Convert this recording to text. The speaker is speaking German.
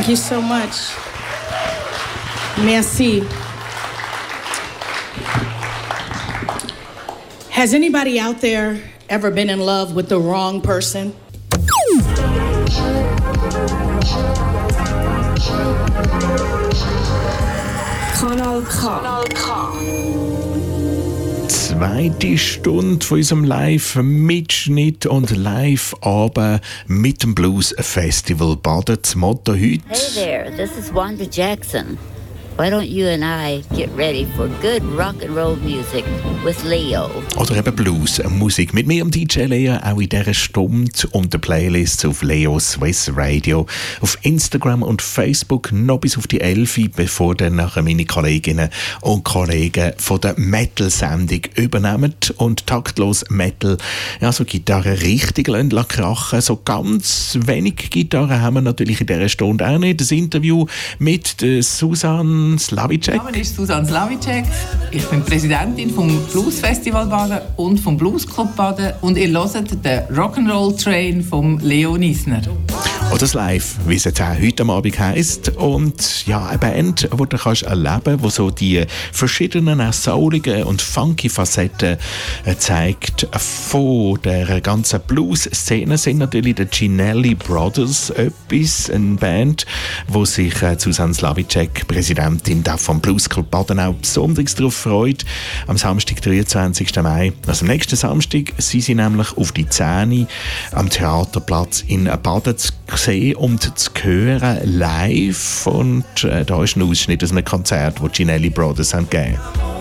Thank you so much. Merci. Has anybody out there ever been in love with the wrong person? Kanal K. Zweite Stunde von unserem Live-Mitschnitt und Live-Abend mit dem Blues Festival Baden. Das Motto heute. Hey there, this is Wanda Jackson. Why don't you and I get ready for good rock and roll music with Leo? Oder eben Blues-Musik mit mir, dem DJ Leo, auch in dieser Stunde und der Playlist auf Leo Swiss Radio, auf Instagram und Facebook noch bis auf die 11, bevor dann nachher meine Kolleginnen und Kollegen von der Metal-Sendung übernehmen und taktlos Metal, ja, so Gitarre richtig krachen. So ganz wenig Gitarre haben wir natürlich in dieser Stunde auch nicht. Das Interview mit der Susanne Slavíček. Mein Name ist Susanne Slavíček. Ich bin Präsidentin vom Blues Festival Baden und vom Blues Club Baden und ihr hört den Rock'n'Roll Train vom Leo Niesner. Oder das Live, wie es jetzt auch heute Abend heisst. Und ja, eine Band, die du kannst erleben, die so die verschiedenen auch souligen und funky Facetten zeigt. Von der ganzen Blues-Szene sind natürlich die Ginelli Brothers etwas, eine Band, wo sich Susanne Slavíček, Präsidentin vom Blues Club Baden, auch besonders darauf freut. Am Samstag, 23. Mai, also am nächsten Samstag, sind sie nämlich auf die 10 am Theaterplatz in Baden zu sehen und zu hören live. Und da ist ein Ausschnitt aus einem Konzert, das Ginelli Brothers haben gegeben.